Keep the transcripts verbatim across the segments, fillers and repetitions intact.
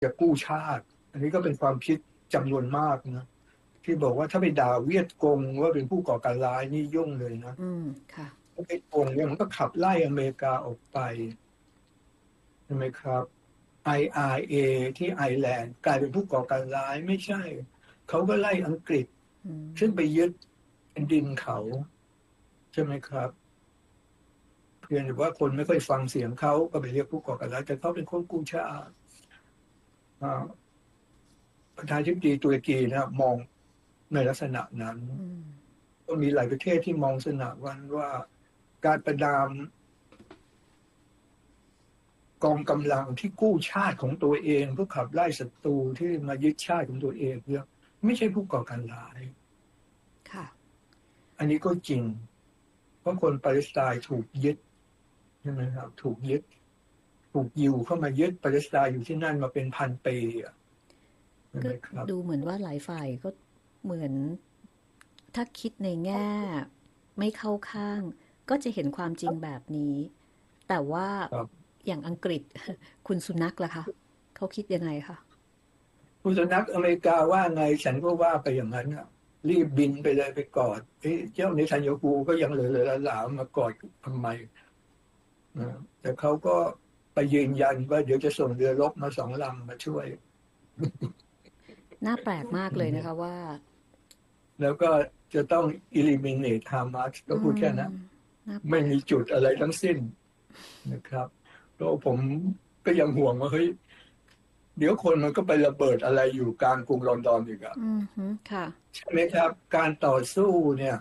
จะกู้ชาติอันนี้ก็เป็นความคิดจำนวนมากนะที่บอกว่าถ้าไปด่าเวียดกงว่าเป็นผู้ก่อการร้ายนี่ยุ่งเลยนะอืมค่ะเวียดกงเนี่ยมันก็ขับไล่อเมริกาออกไปใช่ไหมครับ ไอ อาร์ เอ ที่ไอร์แลนด์กลายเป็นผู้ก่อการร้ายไม่ใช่เขาก็ไล่อังกฤษซึ่งไปยึดแผ่นดินเขาใช่ไหมครับเพียงแต่ว่าคนไม่ค่อยฟังเสียงเขาก็ไปเรียกผู้ก่อการร้ายแต่เขาเป็นคนกู้ชาติประธานาธิบดีตุรกีนะมองในลักษณะนั้นก็มีหลายประเทศที่มองลักษณะวันว่าการประนามกองกำลังที่กู้ชาติของตัวเองเพื่อขับไล่ศัตรูที่มายึดชาติของตัวเองเนี่ยไม่ใช่ผู้ก่อการร้ายค่ะอันนี้ก็จริงเพราะคนปาเลสไตน์ถูกยึดใช่ไหมครับถูกยึดถูกยิวเข้ามายึดปาเลสไตน์อยู่ที่นั่นมาเป็นพันปีอ่ะก็ดูเหมือนว่าหลายฝ่ายก็เหมือนถ้าคิดในแง่ไม่เข้าข้างก็จะเห็นความจริงแบบนี้แต่ว่าอย่างอังกฤษคุณสุนัขล่ะคะเขาคิดยังไงคะคุณสุนัขอเมริกาว่าไงฉันก็ว่าไปอย่างนั้นอ่ะรีบบินไปเลยไปกอดเจ้าเนทันยาฮูก็ยังเหลือๆหลามากอดทำไมแต่เขาก็ไปยืนยันว่าเดี๋ยวจะส่งเรือรบมาสองลำมาช่วยน่าแปลกมากเลยนะคะว่าแล้วก็จะต้อง eliminate Hamas ก็พูดแค่นั้นไม่มีจุดอะไรทั้งสิ้นนะครับก็ผมก็ยังห่วงว่าเฮ้ยเดี๋ยวคนมันก็ไประเบิดอะไรอยู่กลางกรุงลอนดอนอีกอ่ะใช่ไหมครับการต่อสู้เนี่ย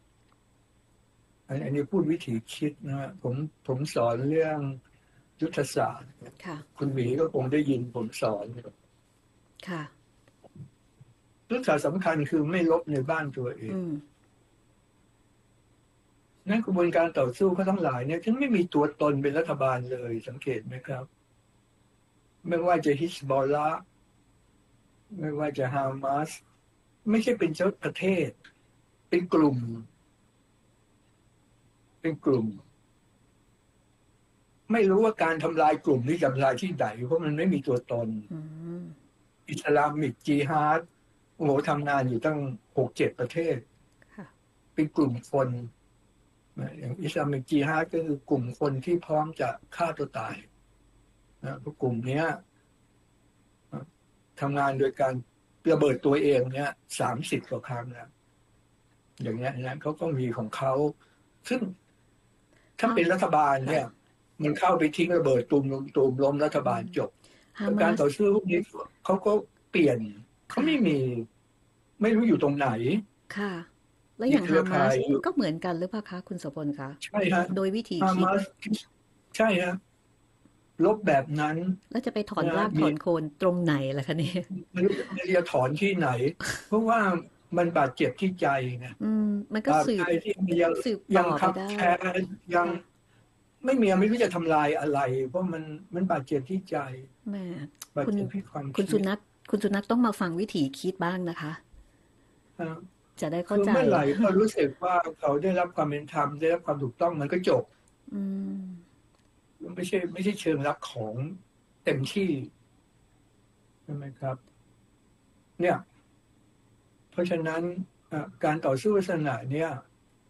อันนี้พูดวิธีคิดนะผมผมสอนเรื่องยุทธศาสตร์คุณหมีก็คงได้ยินผมสอนค่ะยุทธศาสตร์สำคัญคือไม่ลบในบ้านตัวเองนั่นกระบวนการต่อสู้เขาทั้งหลายเนี่ยฉันไม่มีตัวตนเป็นรัฐบาลเลยสังเกตไหมครับไม่ว่าจะฮิซบอลลาห์ไม่ว่าจะฮามาสไม่ใช่เป็นเจ้าประเทศเป็นกลุ่มเป็นกลุ่มไม่รู้ว่าการทำลายกลุ่มนี้ทำลายที่ไหนเพราะมันไม่มีตัวตนอิสลามิกจิฮาดโอ้โหทำงานอยู่ตั้งหกเจ็ดประเทศเป็นกลุ่มคนอย่างอิสลามิกจิฮาดก็คือกลุ่มคนที่พร้อมจะฆ่าตัวตายนะพวกกลุ่มนี้ทำงานโดยการระเบิดตัวเองเนี่ยสามสิบกว่าครั้งนะอย่างเงี้ยนะเขาก็มีของเขาซึ่งถ้าเป็นรัฐบาลเนี่ยมันเข้าไปทิ้งระเบิดตูมตูมล้มรัฐบาลจบการต่อสู้พวกนี้เขาก็เปลี่ยนเขาไม่มีไม่รู้อยู่ตรงไหนค่ะแล้วอย่างฮามาสก็เหมือนกันหรือเปล่าคะคุณโสพลคะใช่ฮะโดยวิธีคิดใช่ฮะลบแบบนั้นแล้วจะไปถอนรากถอนโคนตรงไหนล่ะคะเนี่ยไม่รู้จะถอนที่ไหนเพราะว่ามันบาดเจ็บที่ใจไงอืมมันก็สืบยังสืบยังคับแค้นยังไม่มีไม่รู้จะทำลายอะไรเพราะมันมันบาดเจ็บที่ใจแม่บาดเจ็บที่ความคุณสุนัขคุณสุนัขต้องมาฟังวิถีคิดบ้างนะคะจะได้เข้าใจคือเมื่อไหร่เขารู้สึกว่าเขาได้รับความเป็นธรรมได้รับความถูกต้องมันก็จบอืมไม่ใช่ไม่ใช่เชิงรับของเต็มที่ใช่ไหมครับเนี่ยเพราะฉะนั้นการต่อสู้ลักษณะเนี้ย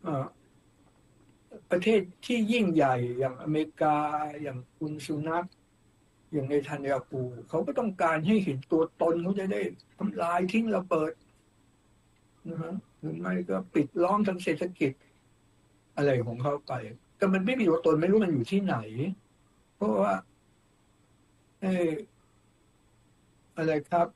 ประเทศที่ยิ่งใหญ่อย่างอเมริกาอย่างคุณสุนัขอย่างเนทันยาฮูเขาก็ต้องการให้เห็นตัวตนเขาจะได้ทำลายทิ้งระเบิดนะฮะหรือไม่ก็ปิดล้อมทางเศรษฐกิจอะไรของเขาไปแต่มันไม่มีตัวตนไม่รู้มันอยู่ที่ไหนเพราะว่าเอออะไรครับ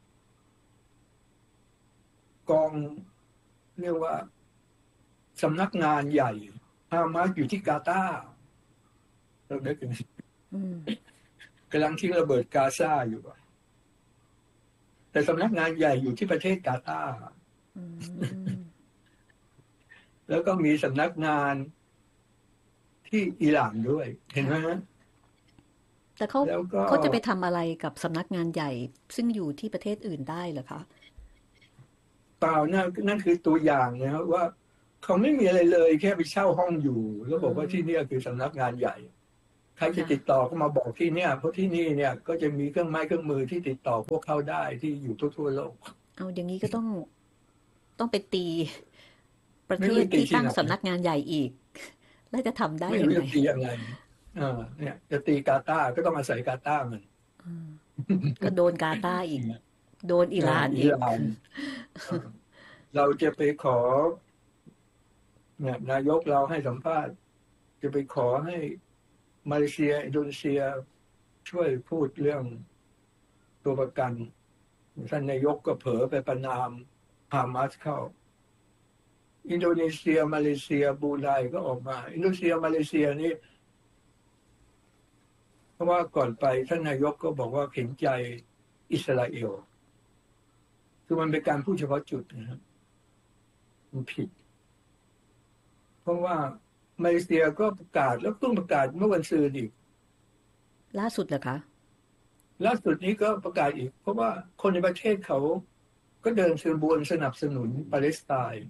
กองเรียกว่าสำนักงานใหญ่ฮามาสอยู่ที่กาตาร์เราได้กันกำลังทิ้งระเบิดกาซาอยู่แต่สำนักงานใหญ่อยู่ที่ประเทศกาตาร์แล้วก็มีสำนักงานที่อิหร่านด้วยเห็นไหมฮะแต่เขาเขาจะไปทำอะไรกับสำนักงานใหญ่ซึ่งอยู่ที่ประเทศอื่นได้เหรอคะเปล่านั่นนั่นคือตัวอย่างนะครับว่าเขาไม่มีอะไรเลยแค่ไปเช่าห้องอยู่แล้วบอกว่าที่นี่คือสำนักงานใหญ่ใครจะติดต่อก็มาบอกที่เนี่ยเพราะที่นี่เนี่ยก็จะมีเครื่องไม้เครื่องมือที่ติดต่อพวกเขาได้ที่อยู่ทั่วโลกเอาอย่างนี้ก็ต้องต้องไปตีประเทไม่รู้ศที่จะตีที่ไหนตั้งสำนักงานใหญ่อีกแล้วจะทำได้ไม่ยังไงรู้จะตียังไงเออเนี่ยจะตีกาตาร์ก็ต้องอาศัยกาตาร์มันอืมก็โดนกาตาร์อีก โดนอิหร่านอิอีกหร่านเออเราจะไปขอเนี่ยนายกเราให้สัมภาษณ์จะไปขอให้มาเลเซียอินโดนีเซียช่วยพูดเรื่องตัวประกันท่านนายกก็เผลอไปประนามฮามาสเข้าอินโดนีเซียมาเลเซียบรูไนก็ออกมาอินโดนีเซียมาเลเซียนี่เพราะว่าก่อนไปท่านนายกก็บอกว่าเห็นใจอิสราเอลคือมันเป็นการพูดเฉพาะจุดนะครับมันผิดเพราะว่ามาเลเซียก็ประกาศแล้วเพิ่งประกาศเมื่อวันศุกร์อีกล่าสุดเหรอคะล่าสุดนี้ก็ประกาศอีกเพราะว่าคนในประเทศเขาก็เดินเชิญบวนสนับสนุนปาเลสไตน์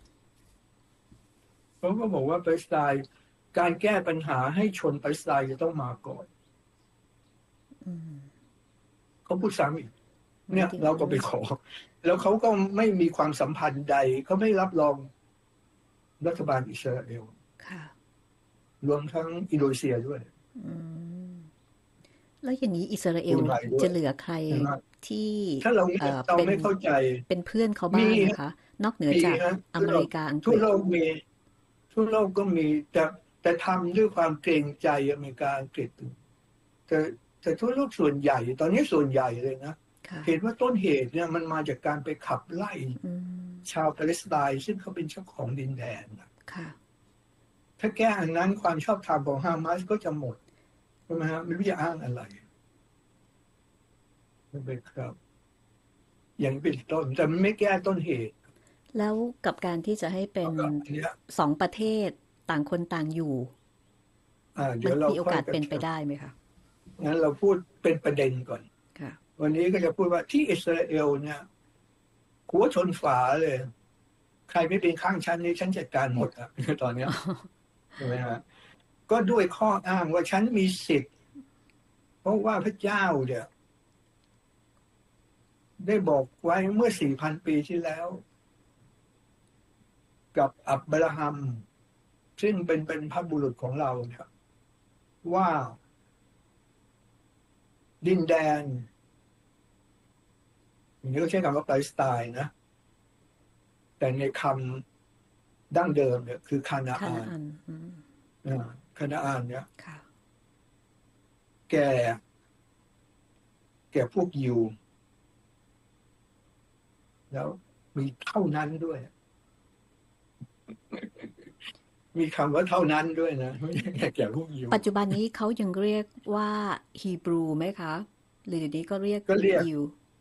เขาก็บอกว่าปาเลสไตน์การแก้ปัญหาให้ชนปาเลสไตน์จะต้องมาก่อนเขาพูดซ้ำอีกเนี่ยเราก็ไปขอแล้วเขาก็ไม่มีความสัมพันธ์ใดเขาไม่รับรองรัฐบาลอิสราเอลรวมทั้งอินโดนีเซียด้วยแล้วอย่างนี้อิสราเอลจะเหลือใครที่ถ้าเราเราไม่เข้าใจเป็นเพื่อนเขาบ้างนะคะนอกเหนือจากอเมริกาอังกฤษทั่วโลกมีทั่วโลกก็มีแต่แต่ทำด้วยความเกรงใจอเมริกาอังกฤษแต่แต่ทั่วโลกส่วนใหญ่ตอนนี้ส่วนใหญ่เลยนะเห็นว่าต้นเหตุเนี่ยมันมาจากการไปขับไล่ชาวปาเลสไตน์ซึ่งเขาเป็นเจ้าของดินแดนถ้าแก้อันนั้นความชอบธรรมของฮามาสก็จะหมดใช่ไหมฮะไม่รู้จะอ้างอะไรไม่เป็นครับอย่างเป็นต้นแต่มันไม่แก้ต้นเหตุแล้วกับการที่จะให้เป็นสองประเทศต่างคนต่างอยู่มันมีโอกาสเป็นไปได้ไหมคะงั้นเราพูดเป็นประเด็นก่อนวันนี้ก็จะพูดว่าที่อิสราเอลเนี่ยหัวชนฝาเลยใครไม่เป็นข้างฉันนี่ฉันจัดการหมดอะตอนนี้ใช่ไหมฮะก็ด้วยข้ออ้างว่าฉันมีสิทธิ์เพราะว่าพระเจ้าเนี่ยได้บอกไว้เมื่อ สี่พัน ปีที่แล้วกับอับราฮัมซึ่งเป็นเป็นพระบุรุษของเราเนี่ยว่าดินแดนอย่างนี้ก็ใช้คำว่าปาเลสไตน์นะแต่ในคำดั้งเดิมเนี่ยคือคานาอานคานาอานเนี่ยแก่แก่พวกยิวแล้วมีเท่านั้นด้วยมีคำว่าเท่านั้นด้วยนะไม่ใช่แก่พวกยิวปัจจุบันนี้เขายังเรียกว่าฮีบรูไหมคะหรือเดี๋ยวนี้ก็เรียกยิว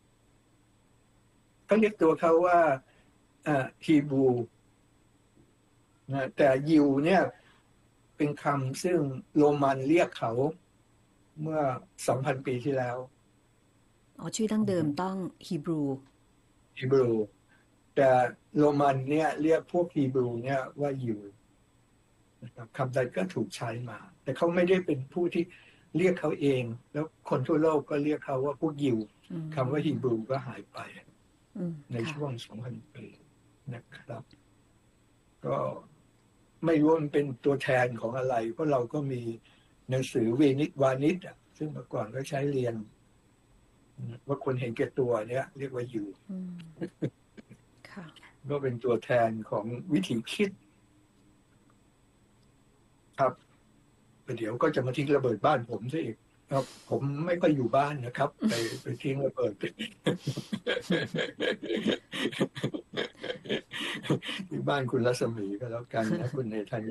เขาเรียกตัวเขาว่าอ่าฮีบรูนะแต่ยิวเนี่ยเป็นคำซึ่งโรมันเรียกเขาเมื่อ สองพัน ปีที่แล้วอ๋อชื่อดั้งเดิมต้องฮีบรูฮีบรูแต่โรมันเนี่ยเรียกพวกฮีบรูเนี่ยว่ายิวนะครับคำใดก็ถูกใช้มาแต่เขาไม่ได้เป็นผู้ที่เรียกเขาเองแล้วคนทั่วโลกก็เรียกเขาว่าพวกยิวคำว่าฮีบรูก็หายไปในช่วง สองพัน ปีนะครับก็ไม่รู้มันเป็นตัวแทนของอะไรเพราะเราก็มีหนังสือเวนิสวานิสซึ่งเมื่อก่อนก็ใช้เรียนว่าคนเห็นแก่ตัวเนี่ยเรียกว่ายิวก็เป็นตัวแทนของวิถีคิดครับเดี๋ยวก็จะมาทิ้งระเบิดบ้านผมซะอีกครับผมไม่ค่อยอยู่บ้านนะครับไปไปทิ้งระเบิดที่บ้านคุณรัศมีก็แล้วกันนะคุณเนธัญ